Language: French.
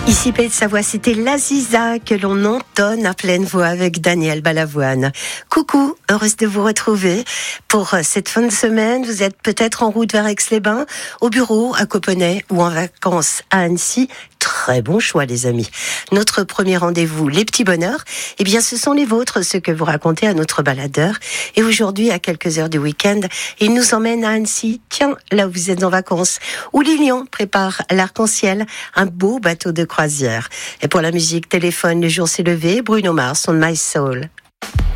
Ici Pays de Savoie, c'était l'Aziza que l'on entonne à pleine voix avec Daniel Balavoine. Coucou, heureuse de vous retrouver pour cette fin de semaine. Vous êtes peut-être en route vers Aix-les-Bains, au bureau, à Copenhague ou en vacances à Annecy. Très bon choix les amis. Notre premier rendez-vous, les petits bonheurs, eh bien ce sont les vôtres, ceux que vous racontez à notre baladeur. Et aujourd'hui, à quelques heures du week-end, il nous emmène à Annecy, tiens, là où vous êtes en vacances, où Lilian prépare l'Arc-en-Ciel, un beau bateau de croisière. Et pour la musique, téléphone, le jour s'est levé, Bruno Mars, on My Soul.